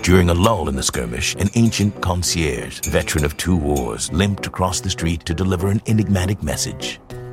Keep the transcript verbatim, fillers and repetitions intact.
During a lull in the skirmish, an ancient concierge, veteran of two wars, limped across the street to deliver an enigmatic message.